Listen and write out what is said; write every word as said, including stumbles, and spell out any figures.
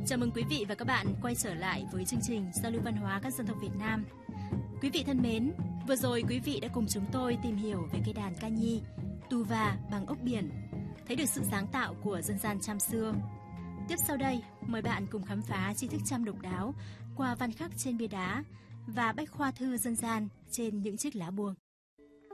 Chào mừng quý vị và các bạn quay trở lại với chương trình Giao lưu văn hóa các dân tộc Việt Nam. Quý vị thân mến, vừa rồi quý vị đã cùng chúng tôi tìm hiểu về cây đàn ca nhi, tuva bằng ốc biển, thấy được sự sáng tạo của dân gian Cham xưa. Tiếp sau đây, mời bạn cùng khám phá tri thức Cham độc đáo qua văn khắc trên bia đá và bách khoa thư dân gian trên những chiếc lá buông.